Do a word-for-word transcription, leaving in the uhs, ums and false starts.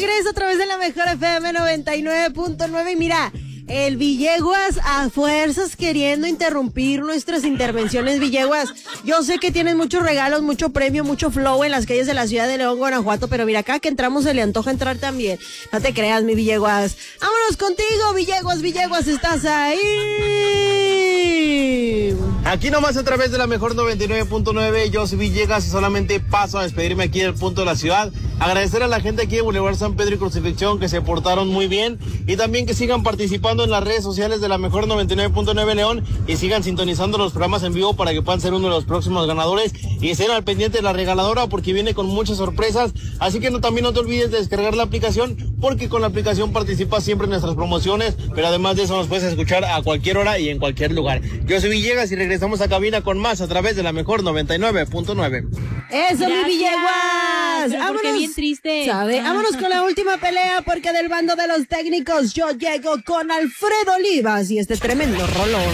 regreso a través de la mejor F M noventa y nueve punto nueve y mira, el Villeguas a fuerzas queriendo interrumpir nuestras intervenciones. Villeguas, yo sé que tienes muchos regalos, mucho premio, mucho flow en las calles de la ciudad de León, Guanajuato, pero mira, acá que entramos se le antoja entrar también. No te creas, mi Villeguas. Vámonos contigo, Villeguas, Villeguas, ¿estás ahí? Aquí nomás a través de la mejor noventa y nueve punto nueve, yo soy Villegas y solamente paso a despedirme aquí del punto de la ciudad. Agradecer a la gente aquí de Boulevard San Pedro y Crucifixión que se portaron muy bien y también que sigan participando en las redes sociales de la mejor noventa y nueve punto nueve León y sigan sintonizando los programas en vivo para que puedan ser uno de los próximos ganadores y estén al pendiente de la regaladora porque viene con muchas sorpresas. Así que no, también no te olvides de descargar la aplicación porque con la aplicación participas siempre en nuestras promociones, pero además de eso nos puedes escuchar a cualquier hora y en cualquier lugar. Yo soy Villegas y regresamos a cabina con más a través de la mejor noventa y nueve punto nueve. Eso, Gracias. mi Villeguas. Pero ¿por qué bien triste? ¿sabe? Ah. Vámonos con la última pelea porque del bando de los técnicos yo llego con Alfredo Olivas y este tremendo rolón.